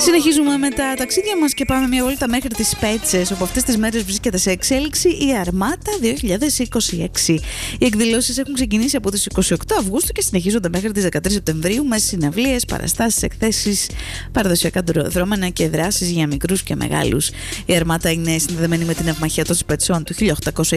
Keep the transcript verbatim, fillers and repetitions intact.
Συνεχίζουμε με τα ταξίδια μας και πάμε μια βόλτα μέχρι τις Πέτσες, όπου αυτές τις μέρες βρίσκεται σε εξέλιξη η Αρμάτα δύο χιλιάδες είκοσι έξι. Οι εκδηλώσεις έχουν ξεκινήσει από τις είκοσι οκτώ Αυγούστου και συνεχίζονται μέχρι τις δεκατρείς Σεπτεμβρίου με συναυλίες, παραστάσεις, εκθέσεις, παραδοσιακά δρόμενα και δράσεις για μικρούς και μεγάλους. Η Αρμάτα είναι συνδεδεμένη με την Ναυμαχία των Σπετσών του χίλια οκτακόσια